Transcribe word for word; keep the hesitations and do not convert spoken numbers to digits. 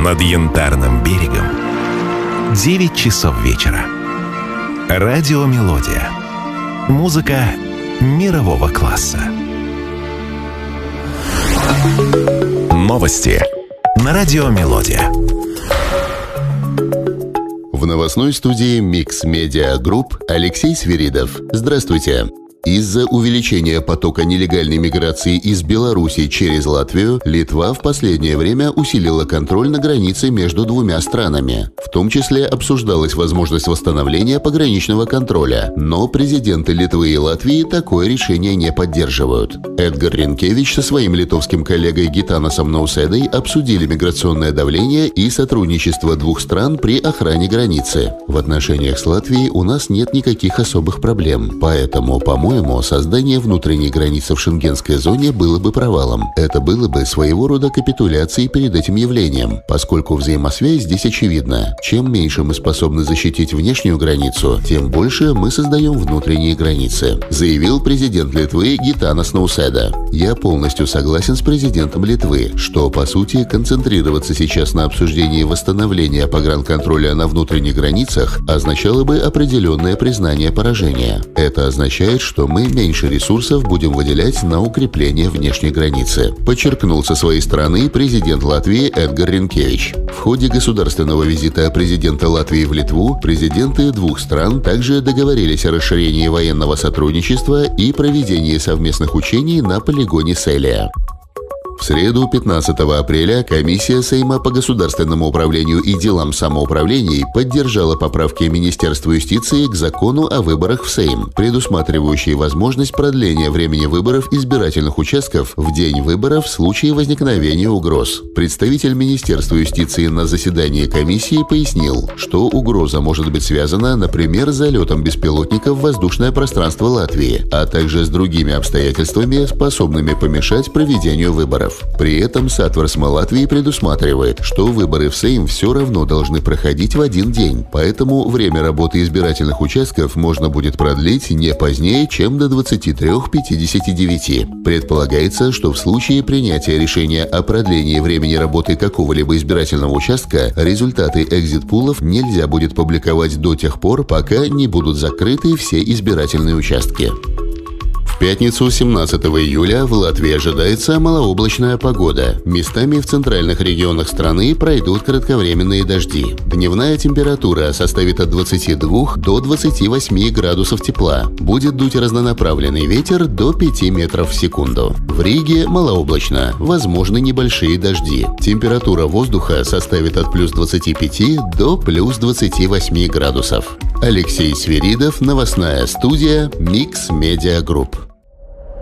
Над Янтарным берегом девять часов вечера. Радиомелодия. Музыка мирового класса. Новости на Радиомелодия. В новостной студии Mix Media Group Алексей Свиридов. Здравствуйте. Из-за увеличения потока нелегальной миграции из Беларуси через Латвию, Литва в последнее время усилила контроль на границе между двумя странами. В том числе обсуждалась возможность восстановления пограничного контроля, но президенты Литвы и Латвии такое решение не поддерживают. Эдгар Ринкевич со своим литовским коллегой Гитанасом Науседой обсудили миграционное давление и сотрудничество двух стран при охране границы. В отношениях с Латвией у нас нет никаких особых проблем, поэтому, по-моему, По-моему, создание внутренней границы в шенгенской зоне было бы провалом. Это было бы своего рода капитуляцией перед этим явлением, поскольку взаимосвязь здесь очевидна. Чем меньше мы способны защитить внешнюю границу, тем больше мы создаем внутренние границы, заявил президент Литвы Гитанас Науседа. Я полностью согласен с президентом Литвы, что, по сути, концентрироваться сейчас на обсуждении восстановления погранконтроля на внутренних границах означало бы определенное признание поражения. Это означает, что что мы меньше ресурсов будем выделять на укрепление внешней границы, подчеркнул со своей стороны президент Латвии Эдгар Ринкевич. В ходе государственного визита президента Латвии в Литву президенты двух стран также договорились о расширении военного сотрудничества и проведении совместных учений на полигоне Селия. В среду, пятнадцатого апреля, комиссия Сейма по государственному управлению и делам самоуправлений поддержала поправки Министерства юстиции к закону о выборах в Сейм, предусматривающие возможность продления времени выборов избирательных участков в день выборов в случае возникновения угроз. Представитель Министерства юстиции на заседании комиссии пояснил, что угроза может быть связана, например, с залетом беспилотников в воздушное пространство Латвии, а также с другими обстоятельствами, способными помешать проведению выборов. При этом Сатверсма Латвии предусматривает, что выборы в Сейм все равно должны проходить в один день, поэтому время работы избирательных участков можно будет продлить не позднее, чем до двадцати трёх пятидесяти девяти. Предполагается, что в случае принятия решения о продлении времени работы какого-либо избирательного участка результаты экзит-пулов нельзя будет публиковать до тех пор, пока не будут закрыты все избирательные участки. В пятницу, семнадцатого июля, в Латвии ожидается малооблачная погода. Местами в центральных регионах страны пройдут кратковременные дожди. Дневная температура составит от двадцати двух до двадцати восьми градусов тепла. Будет дуть разнонаправленный ветер до пяти метров в секунду. В Риге малооблачно, возможны небольшие дожди. Температура воздуха составит от плюс двадцати пяти до плюс двадцати восьми градусов. Алексей Свиридов, новостная студия Mix Media Group.